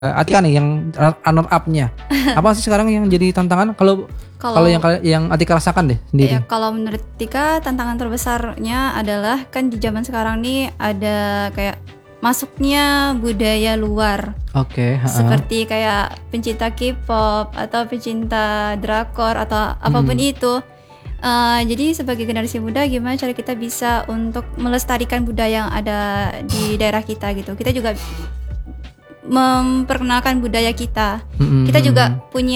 Atika nih yang runner up-nya. Apa sih sekarang yang jadi tantangan kalau yang Atika rasakan deh sendiri? Ya, kalau menurut Tika tantangan terbesarnya adalah kan di zaman sekarang nih ada kayak masuknya budaya luar. Oke. Seperti kayak pencinta K-pop atau pencinta drakor atau apapun itu. Jadi sebagai generasi muda gimana cara kita bisa untuk melestarikan budaya yang ada di daerah kita gitu. Kita juga memperkenalkan budaya kita. Kita juga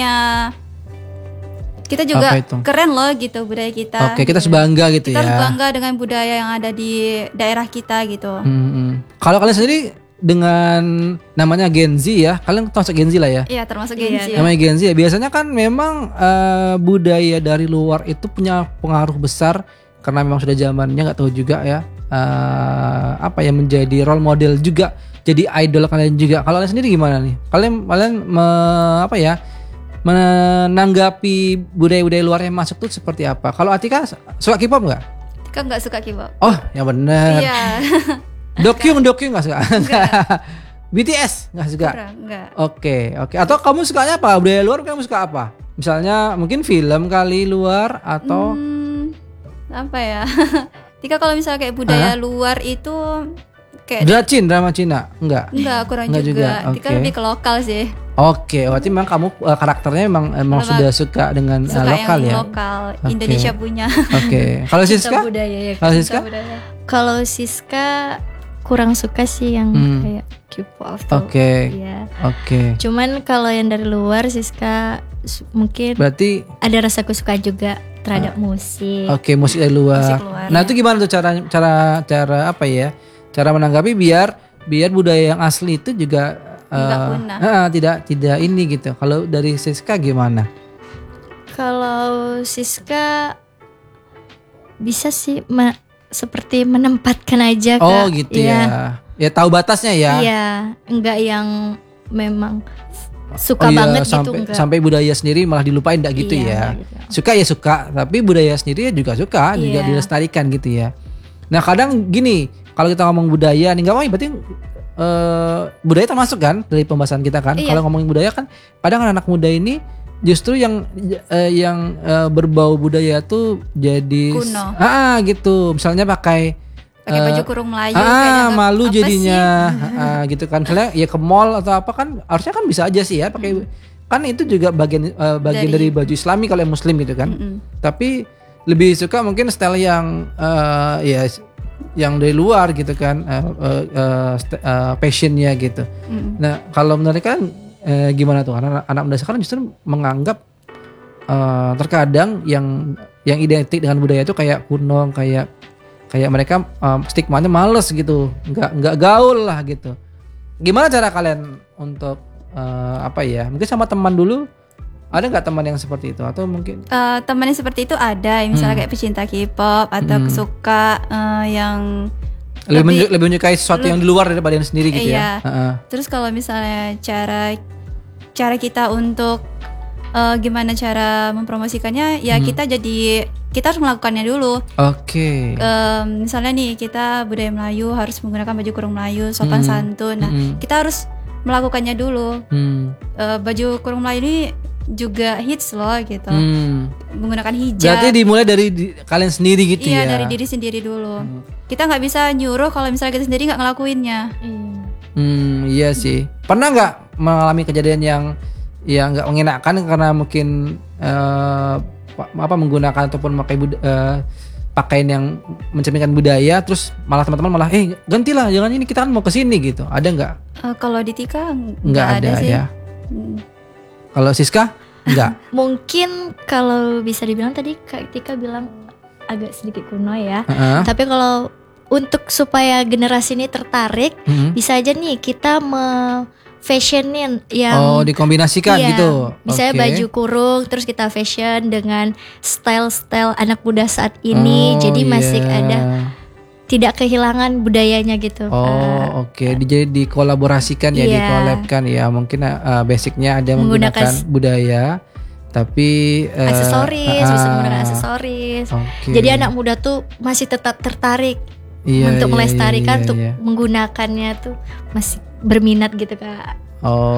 keren loh gitu budaya kita. Oke, kita harus bangga gitu kita ya. Kita harus bangga dengan budaya yang ada di daerah kita gitu. Kalau kalian sendiri dengan namanya Gen Z ya, kalian termasuk Gen Z lah ya? Iya, termasuk Gen Z. Namanya Gen Z ya. Biasanya kan memang budaya dari luar itu punya pengaruh besar karena memang sudah zamannya, nggak tahu juga ya. Menjadi role model juga, jadi idol kalian juga. Kalau kalian sendiri gimana nih? Kalian menanggapi budaya-budaya luar yang masuk tuh seperti apa? Kalau Atika suka K-pop nggak? Atika nggak suka K-pop. Oh, ya benar. Iya. Dokyung nggak suka. BTS nggak suka. Enggak. Oke. Atau kamu sukanya apa? Budaya luar kamu suka apa? Misalnya mungkin film kali luar atau apa ya? Tika kalau misalnya kayak budaya luar itu kayak drama Cina? Enggak, kurang enggak juga. Okay. Tika lebih ke lokal sih. Oke, berarti memang kamu karakternya memang sudah suka dengan lokal ya? Lokal, Indonesia punya. Oke. Kalau Siska? Kalau Siska kurang suka sih yang kayak K-pop. Oke. Cuman kalau yang dari luar Siska mungkin berarti ada rasa kesukaan juga terhadap musik. Oke, musik dari luar. Nah, itu gimana tuh cara apa ya? Cara menanggapi biar budaya yang asli itu juga tidak ini gitu. Kalau dari Siska gimana? Kalau Siska bisa sih seperti menempatkan aja Kak. Oh gitu ya. Ya tahu batasnya ya. Iya, enggak yang memang suka banget gitu enggak. Sampai budaya sendiri malah dilupain enggak gitu ya. Gitu. Suka ya suka, tapi budaya sendiri juga suka, juga dilestarikan gitu ya. Nah, kadang gini, kalau kita ngomong budaya nih enggak berarti budaya termasuk kan dari pembahasan kita kan. Kalau ngomongin budaya kan kadang anak muda ini justru yang berbau budaya tuh jadi kuno. Gitu. Misalnya pakai baju kurung Melayu malu jadinya gitu kan. Misalnya ya ke mall atau apa kan harusnya kan bisa aja sih ya pakai kan itu juga bagian dari baju Islami kalau yang muslim gitu kan. Tapi lebih suka mungkin style yang yang dari luar gitu kan, passionnya gitu. Nah kalau menurut kan gimana tuh? Karena anak muda sekarang justru menganggap terkadang yang identik dengan budaya itu kayak kuno, kayak mereka stigmanya males gitu, nggak gaul lah gitu. Gimana cara kalian untuk mungkin sama teman dulu? Ada nggak teman yang seperti itu atau mungkin teman yang seperti itu ada, misalnya kayak pecinta K-pop atau suka yang lebih menyukai sesuatu yang di luar daripada yang sendiri gitu ya. Terus kalau misalnya cara kita untuk gimana cara mempromosikannya ya kita harus melakukannya dulu. Oke. Misalnya nih kita budaya Melayu harus menggunakan baju kurung Melayu sopan santun. Nah kita harus melakukannya dulu. Baju kurung Melayu ini juga hits loh gitu. Menggunakan hijab. Berarti dimulai dari kalian sendiri gitu ya. Iya, dari diri sendiri dulu. Kita nggak bisa nyuruh kalau misalnya kita sendiri nggak ngelakuinnya. Iya sih. Pernah nggak mengalami kejadian yang nggak mengenakan karena mungkin menggunakan ataupun memakai pakaian yang mencerminkan budaya, terus malah teman-teman malah gantilah, jangan ini kita kan mau kesini gitu. Ada nggak? Kalau di Tika nggak ada sih. Ya. Kalau Siska enggak? Mungkin kalau bisa dibilang tadi Kak Tika bilang agak sedikit kuno ya. Tapi kalau untuk supaya generasi ini tertarik, bisa aja nih kita fashionin yang dikombinasikan gitu. Misalnya baju kurung terus kita fashion dengan style-style anak muda saat ini. Jadi masih ada tidak kehilangan budayanya gitu. Jadi dikolaborasikan ya, dikolabkan ya. Mungkin basicnya ada menggunakan budaya, tapi aksesoris, bisa menggunakan aksesoris. Jadi anak muda tuh masih tetap tertarik untuk melestarikan, untuk menggunakannya tuh masih berminat gitu Kak.